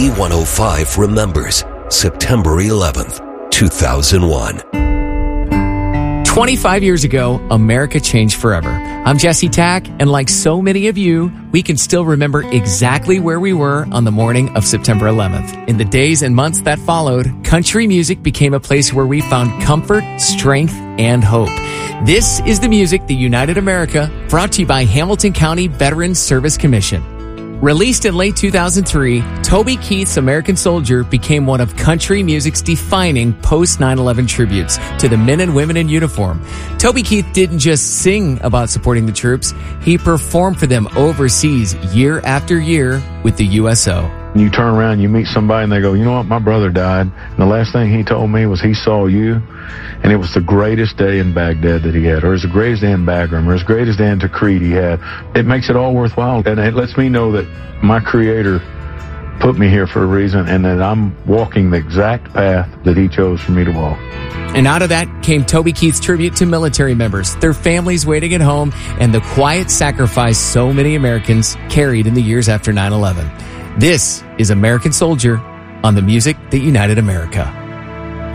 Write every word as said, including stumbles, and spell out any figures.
B one oh five remembers September eleventh, two thousand one. twenty-five years ago, America changed forever. I'm Jesse Tack, and like so many of you, we can still remember exactly where we were on the morning of September eleventh. In the days and months that followed, country music became a place where we found comfort, strength, and hope. This is the music that united America, brought to you by Hamilton County Veterans Service Commission. Released in late two thousand three, Toby Keith's American Soldier became one of country music's defining post nine eleven tributes to the men and women in uniform. Toby Keith didn't just sing about supporting the troops, he performed for them overseas year after year with the U S O. You turn around, you meet somebody, and they go, you know what, my brother died. And the last thing he told me was he saw you, and it was the greatest day in Baghdad that he had, or it was the greatest day in Bagram, or his greatest day in Tikrit he had. It makes it all worthwhile, and it lets me know that my Creator put me here for a reason, and that I'm walking the exact path that he chose for me to walk. And out of that came Toby Keith's tribute to military members, their families waiting at home, and the quiet sacrifice so many Americans carried in the years after nine eleven. This is American Soldier on the music that united America.